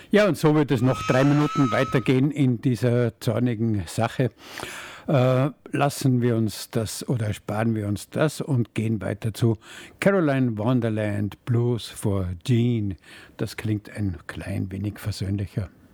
Ja, und so wird es noch 3 Minuten weitergehen in dieser zornigen Sache. Lassen wir uns das oder sparen wir uns das und gehen weiter zu Caroline Wonderland Blues for Jean. Das klingt ein klein wenig versöhnlicher.